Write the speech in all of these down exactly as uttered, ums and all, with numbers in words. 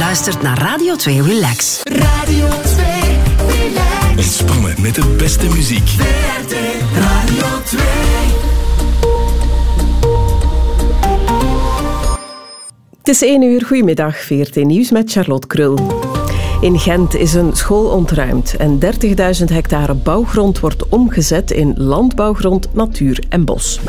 luistert naar Radio twee Relax. Radio twee Relax. Ontspannen met de beste muziek. V R T Radio twee. Het is één uur, goedemiddag, V R T Nieuws met Charlotte Krul. In Gent is een school ontruimd en dertigduizend hectare bouwgrond wordt omgezet in landbouwgrond, natuur en bos.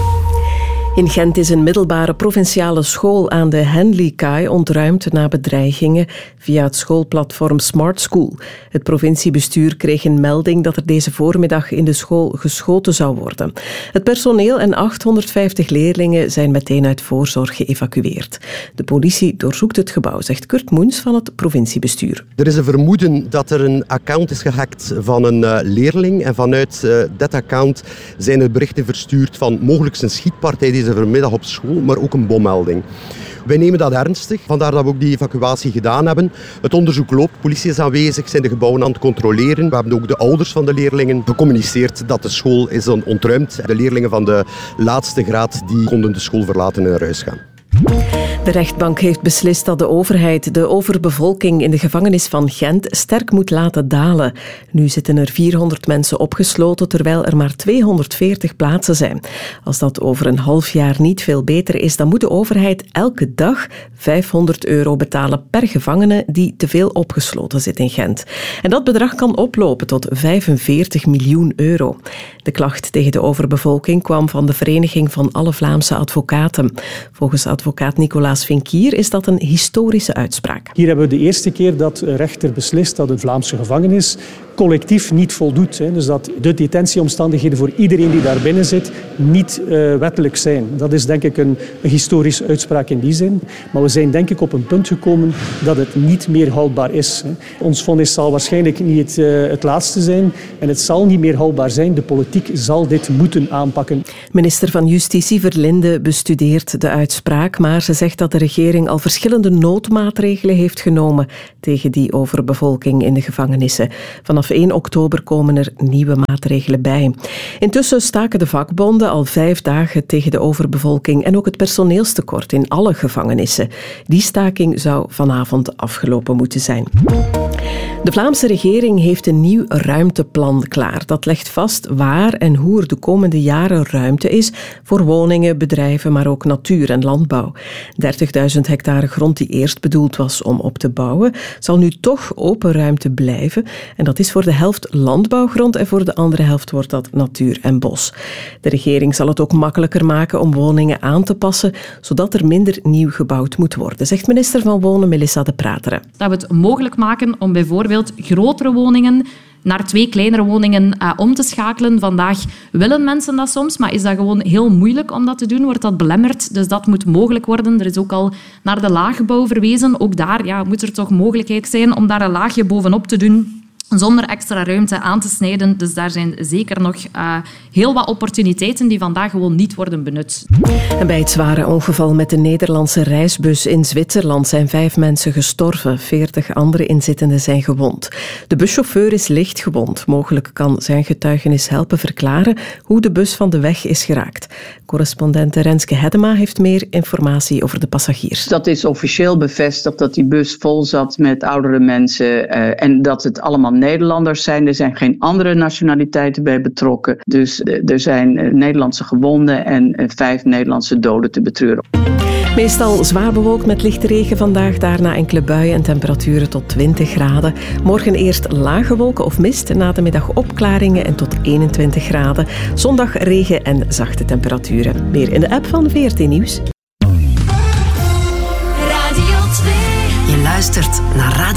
In Gent is een middelbare provinciale school aan de Henleykaai ontruimd na bedreigingen via het schoolplatform Smart School. Het provinciebestuur kreeg een melding dat er deze voormiddag in de school geschoten zou worden. Het personeel en achthonderdvijftig leerlingen zijn meteen uit voorzorg geëvacueerd. De politie doorzoekt het gebouw, zegt Kurt Moens van het provinciebestuur. Er is een vermoeden dat er een account is gehackt van een uh, leerling en vanuit uh, dat account zijn er berichten verstuurd van mogelijk een schietpartij deze vanmiddag op school, maar ook een bommelding. Wij nemen dat ernstig, vandaar dat we ook die evacuatie gedaan hebben. Het onderzoek loopt, politie is aanwezig, zijn de gebouwen aan het controleren. We hebben ook de ouders van de leerlingen gecommuniceerd dat de school is ontruimd. De leerlingen van de laatste graad die konden de school verlaten en naar huis gaan. De rechtbank heeft beslist dat de overheid de overbevolking in de gevangenis van Gent sterk moet laten dalen. Nu zitten er vierhonderd mensen opgesloten, terwijl er maar tweehonderdveertig plaatsen zijn. Als dat over een half jaar niet veel beter is, dan moet de overheid elke dag vijfhonderd euro betalen per gevangene die te veel opgesloten zit in Gent. En dat bedrag kan oplopen tot vijfenveertig miljoen euro. De klacht tegen de overbevolking kwam van de Vereniging van alle Vlaamse Advocaten. Volgens advocaat Nicolaas Vinkier is dat een historische uitspraak. Hier hebben we de eerste keer dat de rechter beslist dat een Vlaamse gevangenis collectief niet voldoet. Dus dat de detentieomstandigheden voor iedereen die daar binnen zit niet uh, wettelijk zijn. Dat is denk ik een, een historische uitspraak in die zin. Maar we zijn denk ik op een punt gekomen dat het niet meer houdbaar is. Ons vonnis zal waarschijnlijk niet het, uh, het laatste zijn en het zal niet meer houdbaar zijn. De politiek zal dit moeten aanpakken. Minister van Justitie Verlinde bestudeert de uitspraak, maar ze zegt dat de regering al verschillende noodmaatregelen heeft genomen tegen die overbevolking in de gevangenissen. Vanaf één oktober komen er nieuwe maatregelen bij. Intussen staken de vakbonden al vijf dagen tegen de overbevolking en ook het personeelstekort in alle gevangenissen. Die staking zou vanavond afgelopen moeten zijn. De Vlaamse regering heeft een nieuw ruimteplan klaar. Dat legt vast waar en hoe er de komende jaren ruimte is voor woningen, bedrijven, maar ook natuur en landbouw. dertigduizend hectare grond die eerst bedoeld was om op te bouwen, zal nu toch open ruimte blijven. En dat is voor de helft landbouwgrond en voor de andere helft wordt dat natuur en bos. De regering zal het ook makkelijker maken om woningen aan te passen, zodat er minder nieuw gebouwd moet worden, zegt minister van Wonen Melissa De Prateren. Dat we het mogelijk maken om bijvoorbeeld grotere woningen naar twee kleinere woningen uh, om te schakelen. Vandaag willen mensen dat soms, maar is dat gewoon heel moeilijk om dat te doen, wordt dat belemmerd. Dus dat moet mogelijk worden. Er is ook al naar de laagbouw verwezen. Ook daar ja, moet er toch mogelijkheid zijn om daar een laagje bovenop te doen, zonder extra ruimte aan te snijden. Dus daar zijn zeker nog uh, heel wat opportuniteiten die vandaag gewoon niet worden benut. En bij het zware ongeval met de Nederlandse reisbus in Zwitserland zijn vijf mensen gestorven. Veertig andere inzittenden zijn gewond. De buschauffeur is licht gewond. Mogelijk kan zijn getuigenis helpen verklaren hoe de bus van de weg is geraakt. Correspondent Renske Hedema heeft meer informatie over de passagiers. Dat is officieel bevestigd dat die bus vol zat met oudere mensen uh, en dat het allemaal Nederlanders zijn. Er zijn geen andere nationaliteiten bij betrokken. Dus er zijn Nederlandse gewonden en vijf Nederlandse doden te betreuren. Meestal zwaar bewolkt met lichte regen vandaag, daarna enkele buien en temperaturen tot twintig graden. Morgen eerst lage wolken of mist, na de middag opklaringen en tot eenentwintig graden. Zondag regen en zachte temperaturen. Meer in de app van V R T Nieuws. Radio twee. Je luistert naar Radio